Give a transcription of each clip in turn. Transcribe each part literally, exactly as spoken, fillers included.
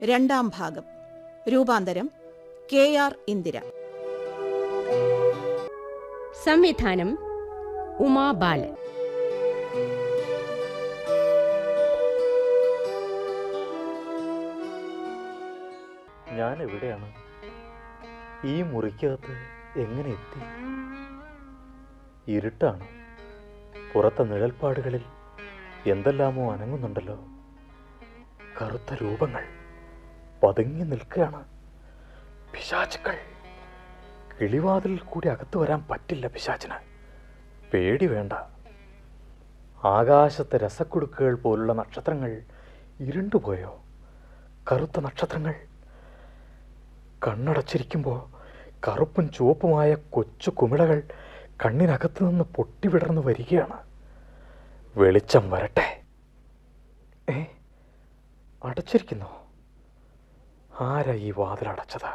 രണ്ടാം ഭാഗം. രൂപാന്തരം കെ ആർ ഇന്ദിര. സംവിധാനം ഉമാ ബാലൻ. ഞാൻ എവിടെയാണ്? ഈ മുറിക്കകത്ത് എങ്ങനെ എത്തി? ഇരുട്ടാണ്. പുറത്തെ നിഴൽപ്പാടുകളിൽ എന്തെല്ലാമോ അനങ്ങുന്നുണ്ടല്ലോ. കറുത്ത രൂപങ്ങൾ പതുങ്ങി നിൽക്കുകയാണ്. പിശാചുക്കൾ. കിളിവാതിൽ കൂടി അകത്തു വരാൻ പറ്റില്ല പിശാചിന്. പേടി വേണ്ട. ആകാശത്തെ രസക്കുടുക്കുകൾ പോലുള്ള നക്ഷത്രങ്ങൾ ഇരുണ്ടുപോയോ? കറുത്ത നക്ഷത്രങ്ങൾ. കണ്ണടച്ചിരിക്കുമ്പോൾ കറുപ്പും ചുവപ്പുമായ കൊച്ചു കുമിളകൾ കണ്ണിനകത്തു നിന്ന് പൊട്ടിവിടർന്നു വരികയാണ്. വെളിച്ചം വരട്ടെ. ഏ, അടച്ചിരിക്കുന്നു. ആരാ ഈ വാതിലടച്ചത്?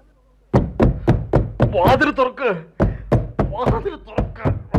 വാതിൽ തുറക്ക്, വാതിൽ തുറക്ക.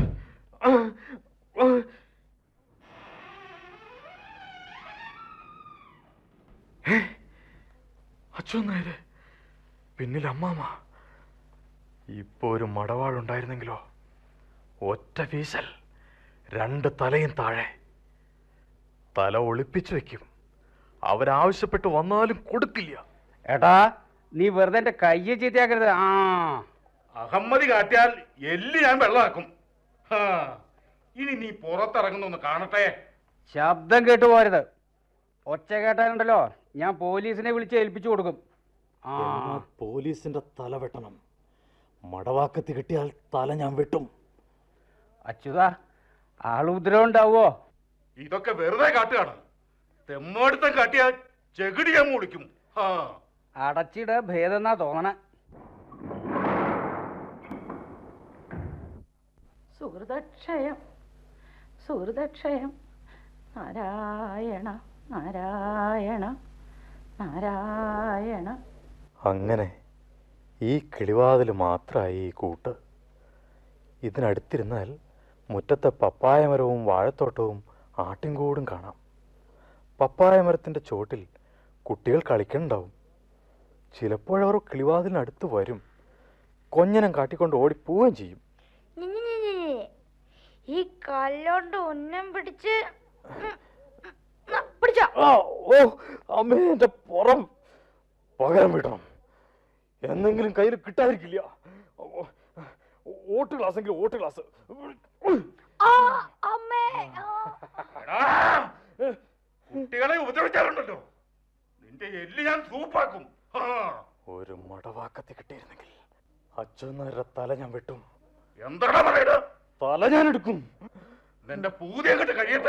അച്ഛനായത് പിന്നിൽ അമ്മാമ. ഇപ്പോ ഒരു മടവാളുണ്ടായിരുന്നെങ്കിലോ? ഒറ്റ വീശൽ, രണ്ട് തലയും താഴെ. തല ഒളിപ്പിച്ചു വെക്കും. അവരാവശ്യപ്പെട്ട് വന്നാലും കൊടുക്കില്ല. ഏട്ടാ, നീ വെറുതെ എന്റെ കയ്യെ ചീത്തയാക്കരുത്. ആ അഹമ്മതി കാട്ടിയാൽ എല്ലി ഞാൻ വെള്ളമാക്കും. ഇനി നീ പുറത്തിറങ്ങുന്നൊന്ന് കാണട്ടെ. ശബ്ദം കേട്ടു പോരുത്. ഒച്ച കേട്ടാലുണ്ടല്ലോ ഞാൻ പോലീസിനെ വിളിച്ച് ഏൽപ്പിച്ചു കൊടുക്കും. ആ പോലീസിന്റെ തല വെട്ടണം. മടവാക്കത്തി കിട്ടിയാൽ തല ഞാൻ വെട്ടും. അച്യുതാ, ആളുദ്രവം ഉണ്ടാവോ? ഇതൊക്കെ വെറുതെ കാട്ടുകയാണ്. തെമ്മടുത്തം കാട്ടിയാൽ ചെകിടി ഞാൻ മുടിക്കും. അടച്ചിട ഭേദന്നാ തോന്നണ. സുഹൃതക്ഷയം സുഹൃതക്ഷയം നാരായണ നാരായണ നാരായണ. അങ്ങനെ ഈ കിളിവാതിൽ മാത്രമായി ഈ കൂട്ട്. ഇതിനടുത്തിരുന്നാൽ മുറ്റത്തെ പപ്പായ മരവും വാഴത്തോട്ടവും ആട്ടിൻകൂടും കാണാം. പപ്പായ മരത്തിൻ്റെ ചോട്ടിൽ കുട്ടികൾ കളിക്കുന്നുണ്ടാവും. ചിലപ്പോഴവർ കിളിവാതിലിനടുത്ത് വരും. കൊഞ്ഞനം കാട്ടിക്കൊണ്ട് ഓടിപ്പോവുകയും ചെയ്യും. ഈ കല്ലോണ്ട് ഉന്നം പിടിച്ച് ഓ അമ്മേ, എന്റെ പുറം പകരം വിടണം. എന്തെങ്കിലും കയ്യിൽ കിട്ടാതിരിക്കില്ല. ഓട്ട് ഗ്ലാസ് എങ്കിലും ഓട്ട് ഗ്ലാസ്. കുട്ടികളെ ഉപദ്രവിച്ചാറുണ്ടല്ലോ, നിന്റെ എല്ല് ഞാൻ സൂപ്പാക്കും. ഒരു മടവാക്കത്തി കിട്ടിയിരുന്നെങ്കിൽ അച്ഛനാരുടെ തല ഞാൻ വെട്ടും. എന്താണ് പറയുന്നത്? തല ഞാൻ എടുക്കും. നിന്റെ പൂതി അങ്ങോട്ട് കഴിയട്ടെ.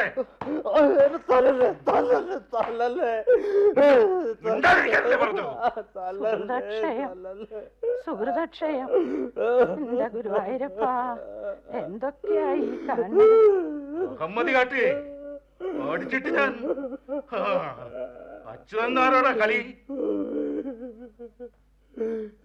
സുഹൃതക്ഷയം എന്റെ ഗുരുവായൂരപ്പ, എന്തൊക്കെയായി കാണുന്നത്? അഹമ്മതി കാട്ടി ഓടിച്ചിട്ട് ഞാൻ അച്ഛനാരോടാ കളി?